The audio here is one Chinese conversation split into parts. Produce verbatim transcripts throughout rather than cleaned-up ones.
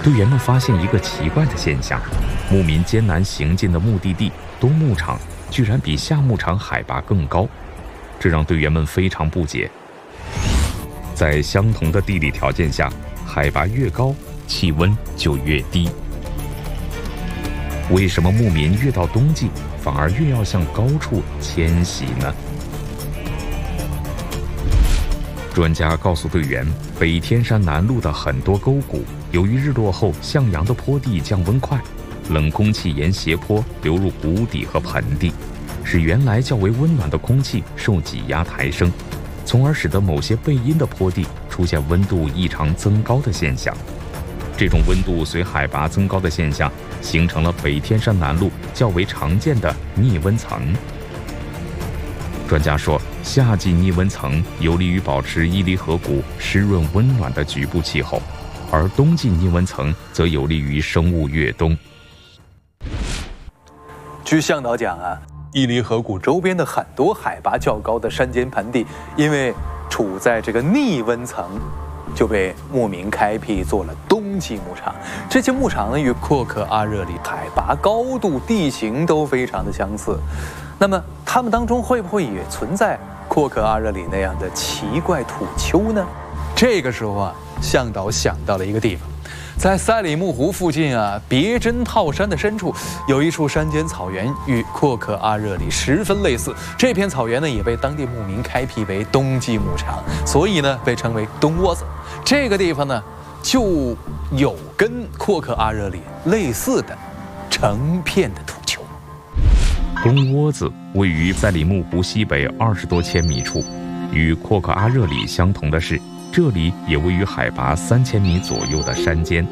队员们发现一个奇怪的现象：牧民艰难行进的目的地东牧场居然比夏牧场海拔更高，这让队员们非常不解。在相同的地理条件下，海拔越高，气温就越低。为什么牧民越到冬季，反而越要向高处迁徙呢？专家告诉队员，北天山南麓的很多沟谷，由于日落后向阳的坡地降温快，冷空气沿斜坡流入谷底和盆地，使原来较为温暖的空气受挤压抬升，从而使得某些背阴的坡地出现温度异常增高的现象。这种温度随海拔增高的现象，形成了北天山南麓较为常见的逆温层。专家说，夏季逆温层有利于保持伊犁河谷湿润温暖的局部气候，而冬季逆温层则有利于生物越冬。 据向导讲啊，伊犁河谷周边的很多海拔较高的山间盆地，因为处在这个逆温层，就被牧民开辟做了冬季牧场。这些牧场呢，与阔克阿热里海拔、高度、地形都非常的相似。那么，它们当中会不会也存在阔克阿热里那样的奇怪土丘呢？这个时候啊，向导想到了一个地方，在赛里木湖附近啊，别针套山的深处，有一处山间草原，与阔克阿热里十分类似。这片草原呢，也被当地牧民开辟为冬季牧场，所以呢，被称为冬窝子。这个地方呢，就有跟阔克阿热里类似的成片的土丘。 冬窝子位于赛里木湖西北二十多千米处，与阔克阿热里相同的是，这里也位于海拔三千米左右的山间。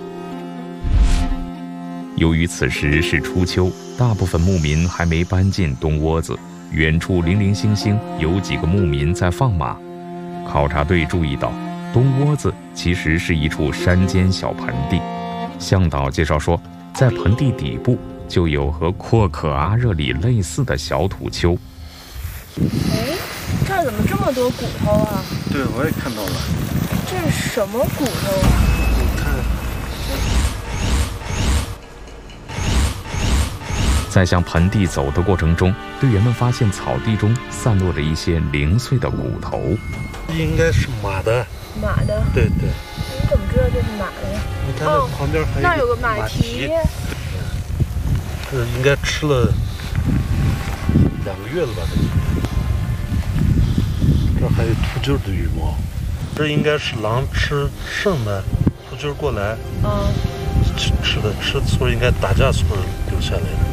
由于此时是初秋，大部分牧民还没搬进冬窝子，远处零零星星有几个牧民在放马。考察队注意到，冬窝子其实是一处山间小盆地。向导介绍说，在盆地底部就有和阔克阿热里类似的小土丘。 哎，这儿怎么这么多骨头啊？ 对，我也看到了。 这是什么骨头啊？ 你看。 在向盆地走的过程中，队员们发现草地中散落着一些零碎的骨头。 应该是马的。 马的？ 对对。 你怎么知道这是马的呀？ 你看那旁边还有、哦、 那有个马蹄。 这应该吃了两个月了吧？这还有秃鹫的羽毛，这应该是狼吃剩的秃鹫过来，嗯，吃吃的吃，所以应该打架时候留下来的。